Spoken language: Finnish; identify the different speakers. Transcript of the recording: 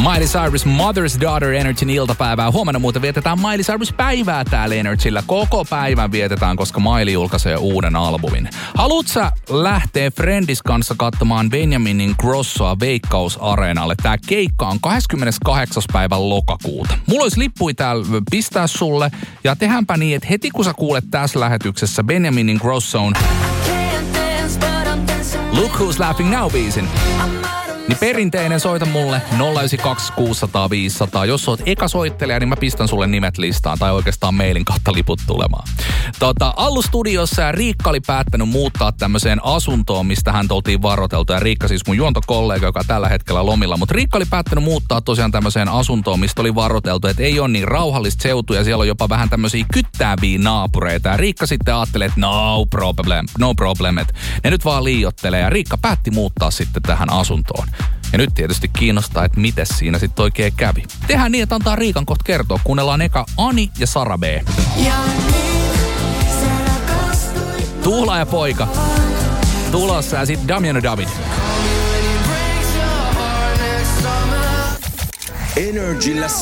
Speaker 1: Miley Cyrus Mother's Daughter Energyn iltapäivää. Huomenna muuten vietetään Miley Cyrus päivää täällä Energyllä. Koko päivän vietetään, koska Miley julkaisee uuden albumin. Haluut sä lähteä Friendis kanssa katsomaan Benjamin Ingrossoa Veikkaus-areenalle? Tää keikka on 28. päivän lokakuuta. Mulla olisi lippuja täällä pistää sulle. Ja tehdäänpä niin, että heti kun sä kuulet tässä lähetyksessä Benjamin Ingrosson Look Who's Laughing Now-biisin, niin perinteinen soita mulle 092 600 500. Jos oot eka soittelija, niin mä pistän sulle nimet listaan tai oikeastaan mailin kautta liput tulemaan. Allu studiossa ja Riikka oli päättänyt muuttaa tämmöiseen asuntoon, mistä hän oltiin varoiteltu. Ja Riikka siis mun juontokollega, joka tällä hetkellä lomilla. Mutta Riikka oli päättänyt muuttaa tosiaan tämmöiseen asuntoon, mistä oli varoiteltu, että ei ole niin rauhallista seutua ja siellä on jopa vähän tämmöisiä kyttääviä naapureita. Ja Riikka sitten ajattelee, että no problem, että ne nyt vaan liiottelee. Ja Riikka päätti muuttaa sitten tähän asuntoon. Ja nyt tietysti kiinnostaa, että miten siinä sitten oikein kävi. Tehdään niin, että antaa Riikan kohta kertoa. Kuunnellaan eka Ani ja Sara B. Tuula ja poika. Tulossa ja sitten Damiano David.
Speaker 2: Energillä